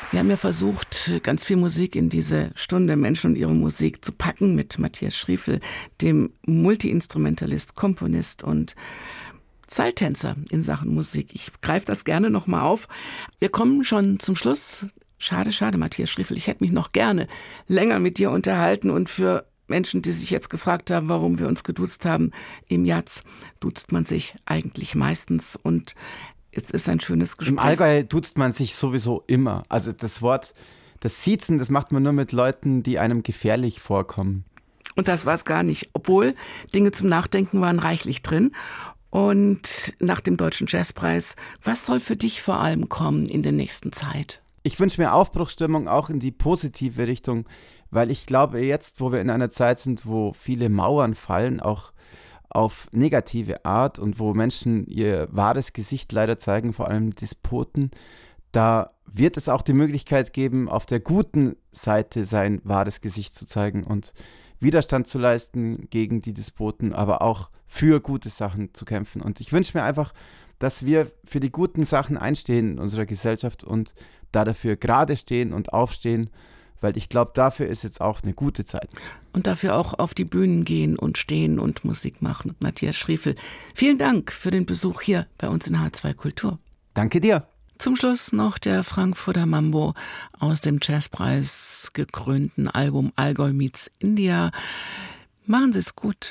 Wir haben ja versucht, ganz viel Musik in diese Stunde Menschen und ihre Musik zu packen mit Matthias Schriefel, dem Multiinstrumentalist, Komponist und Seiltänzer in Sachen Musik. Ich greife das gerne nochmal auf. Wir kommen schon zum Schluss. Schade, Matthias Schriefel. Ich hätte mich noch gerne länger mit dir unterhalten und für Menschen, die sich jetzt gefragt haben, warum wir uns geduzt haben, im Jazz duzt man sich eigentlich meistens und es ist ein schönes Gespräch. Im Allgäu duzt man sich sowieso immer. Also das Wort, das Siezen, das macht man nur mit Leuten, die einem gefährlich vorkommen. Und das war es gar nicht. Obwohl Dinge zum Nachdenken waren reichlich drin. Und nach dem Deutschen Jazzpreis, was soll für dich vor allem kommen in der nächsten Zeit? Ich wünsche mir Aufbruchsstimmung auch in die positive Richtung, weil ich glaube, jetzt, wo wir in einer Zeit sind, wo viele Mauern fallen, auch auf negative Art und wo Menschen ihr wahres Gesicht leider zeigen, vor allem Despoten, da wird es auch die Möglichkeit geben, auf der guten Seite sein wahres Gesicht zu zeigen und Widerstand zu leisten gegen die Despoten, aber auch für gute Sachen zu kämpfen. Und ich wünsche mir einfach, dass wir für die guten Sachen einstehen in unserer Gesellschaft und da dafür gerade stehen und aufstehen, weil ich glaube, dafür ist jetzt auch eine gute Zeit. Und dafür auch auf die Bühnen gehen und stehen und Musik machen. Matthias Schriefel, vielen Dank für den Besuch hier bei uns in H2 Kultur. Danke dir. Zum Schluss noch der Frankfurter Mambo aus dem Jazzpreis gekrönten Album Allgäu meets India. Machen Sie es gut.